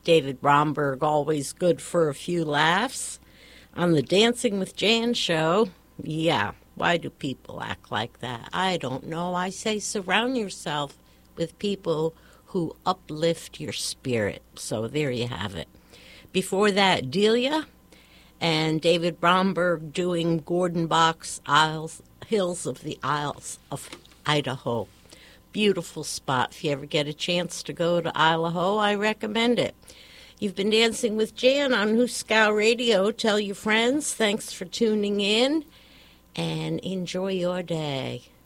David Bromberg, always good for a few laughs. On the Dancing with Jan show, yeah, why do people act like that? I don't know. I say surround yourself with people who uplift your spirit. So there you have it. Before that, Delia and David Bromberg doing Gordon Bach's Hills of the Isles of Idaho. Beautiful spot. If you ever get a chance to go to Idaho, I recommend it. You've been dancing with Jan on Huskow Radio. Tell your friends. Thanks for tuning in, and enjoy your day.